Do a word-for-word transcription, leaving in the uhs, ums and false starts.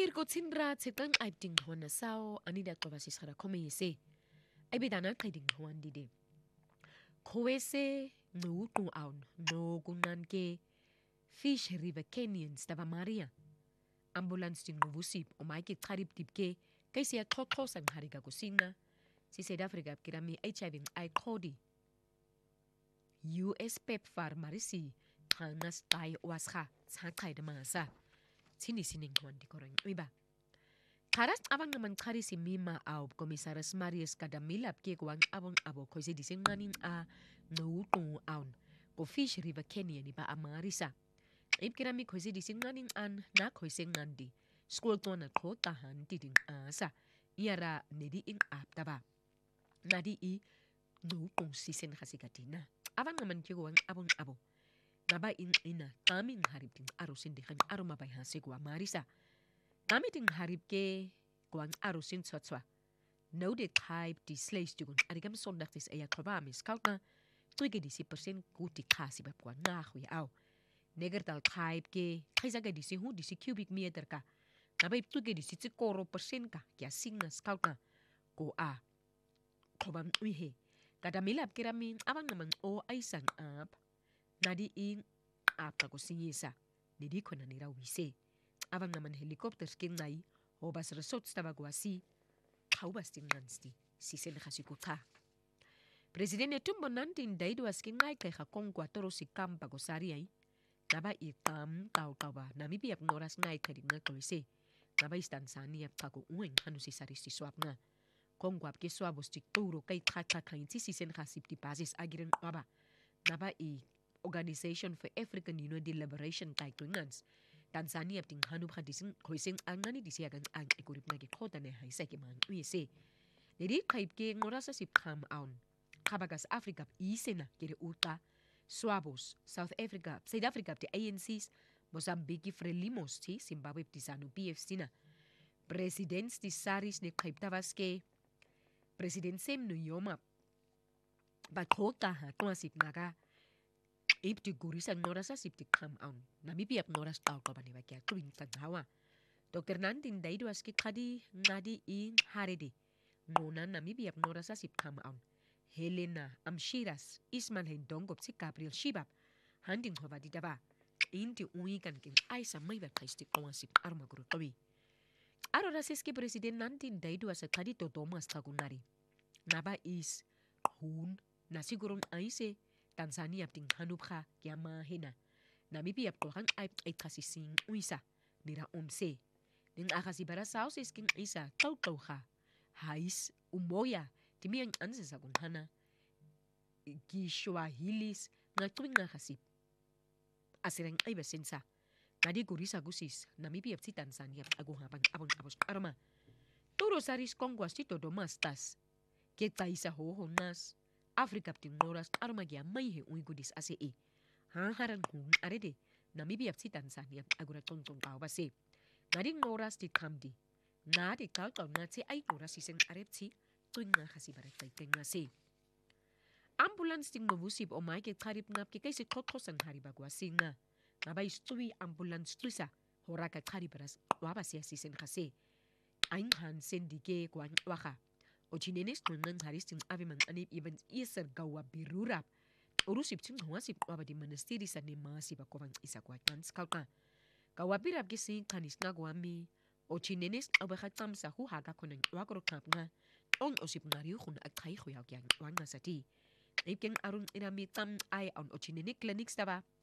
Vier kotsinra tsetang aibting hona sao anida kovasis hara komese. Aibidana kiding hoan dide. Koese no kung aun no kunan ke Fish River Canyons taba Maria. Ambulance ting ngubusip o maiki karib tipke kasi ya kokos ang hariga kusina. Si South Africa kirami H I V I kodi. U S PEPFAR marisi tangas tay washa sakay damasa. Sinisining huan di korong iba. Karas abang naman kari si Mima au komisaris Marius Kadamilap ke kuwang abang abo ko si dising manin a ngutong aun ko Fish River Canyon iba amarisa. Ip kirami ko si dising manin an na ko sing nandi. School to na ko tahan tiding asa. Iara nedi ing ap taba. Nadi i ngutong sisen kasikatina. Abang naman ke kuwang abang abo. Naba ing ina kaming harip ting arusin di kami arumabay hasi kuwa marisa. Kami ting harip ke kuwang arusin sotswa. No de type di slays jugun arigam sondak tis aya krabamis kaut na tuige di si persen kuti kasi bap kuwa ngahwi au. Neger tal type ke kaisaga di si hu di si cubic meter ka. Naba ip tuige di si tsikoro persen ka kia singna scout na ko a. Krobam uihe. Kadamilap kiramin abang naman o ay sang ap. Nadi ing ap na ko singisa. Nidi ko na nira wise. Abang naman helikopter skin nai. Obas resort staba guasi. Kaubas ting nansti. Sisen kasikuta. Presidente tumbo nantin daidu askin ngai kay hakong kwatoro si kampa ko sari ay. Naba itam tau kawa. Namibiap noras ngai kay nga kolise. Naba istansani ap kako ueng hanu si sari si swap nga. Kong kwap ke swabos ti turo kay kakakain si sisen kasip ti basis agiren waba. Naba i Organization for African Unity Liberation kay Klingans. Tanzania ting hanub hadising koising angani disiagan ang ikurip na gikota ne haisa ki man uise. Nedi kaip ke ngorasa sip kam aun. Kabagas Africa isena kiri uta. Swabos, South Africa, South Africa ti A N Cs, Mozambique Frelimos ti Zimbabwe ti Zanu P F C na. President ti Saris ne kaip tavas ke President Sem no yoma. Bakota ha tuasip naga. Ip ti gurisan norasa sip ti kam aun. Namibiap noras tau ka baniba kaya tuwing taghawa. Doktor Nantin daidu aski kadi ngadi in haridi. Nguna namibiap norasa sip kam aun. Helena Amshiras Ismail Hendongop si Gabriel Shibab. Handing hova di daba. Inti uikan kin ay sa may bakastik kawasip armaguro tawi. Aro rasiski President Nantin daidu asa kadi totomas tagunari. Naba is hun nasigurong ay se Tanzania ting hanub ka kaya mahina. Namibiap ko hang ay ay kasising uisa. Nira umse. Ning akasibara sao sisking isa tau-tau ka. Hais umoya. Timiyang ansa sa kung hana. Giswahilis nga tuwing nakasip. Asirang ay basensa. Ngadi gurisa gusis. Namibiap si Tanzania aguhapang abang abos arma. Turo saris kongwas tito domastas. Kita isa hoho nas. Afrika pting noras armagia maihe uigudis ase e. Hangaran hung arede. Namibiap si Tanzania agura tongtong kau base. Ngading noras ti kamdi. Ngadi kau kau ngatsi ay noras iseng arepsi. Tuing nga kasi barat kay tenga se. Ambulance ting mabusib o maike karip ngap ki kaysi kokosan haribagwa singa. Ngabay stui ambulance tuisa. Horaka karibaras wabasya sisen kase. Aing han sendike kwa waka. O chinenes tungan haris ting aviman anip even iser gawa birurap. Urusip ting huasip wabadi manastiri sa ni masip ako vang isa kwa kans kauka. Gawa birap gising kanis nga guami. O chinenes abakatam sa huhaga ko ng wakro kamp nga. On osip ngariyo kung agkay kuyaw kiyang wang nga sa ti. Ipking arun inamitam ay on o chinenik clinics taba.